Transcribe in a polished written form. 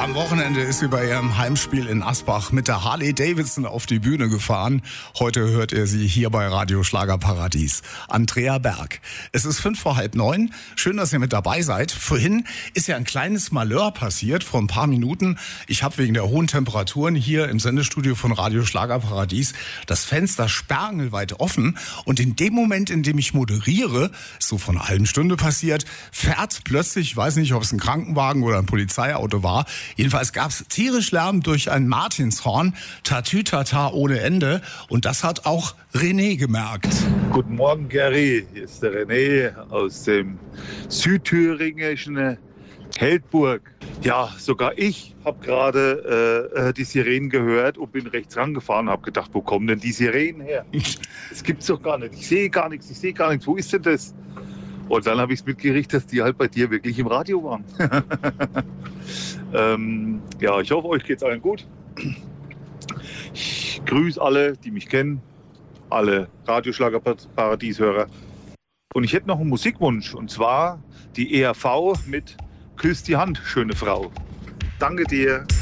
Am Wochenende ist sie bei ihrem Heimspiel in Asbach mit der Harley Davidson auf die Bühne gefahren. Heute hört ihr sie hier bei Radio Schlagerparadies. Andrea Berg. Es ist 8:55. Schön, dass ihr mit dabei seid. Vorhin ist ja ein kleines Malheur passiert, vor ein paar Minuten. Ich habe wegen der hohen Temperaturen hier im Sendestudio von Radio Schlagerparadies das Fenster sperrangelweit offen. Und in dem Moment, in dem ich moderiere, so vor einer halben Stunde passiert, fährt plötzlich, ich weiß nicht, ob es ein Krankenwagen oder ein Polizeiauto war, jedenfalls gab es tierisch Lärm durch ein Martinshorn, Tatütata ohne Ende. Und das hat auch René gemerkt. Guten Morgen, Gary. Hier ist der René aus dem südthüringischen Heldburg. Ja, sogar ich habe gerade die Sirenen gehört und bin rechts rangefahren und habe gedacht, wo kommen denn die Sirenen her? Das gibt's doch gar nicht. Ich sehe gar nichts. Wo ist denn das? Und dann habe ich es mitgekriegt, dass die halt bei dir wirklich im Radio waren. Ja, ich hoffe, euch geht's allen gut. Ich grüße alle, die mich kennen, alle Radioschlagerparadies-Hörer. Und ich hätte noch einen Musikwunsch, und zwar die ERV mit Küss die Hand, schöne Frau. Danke dir.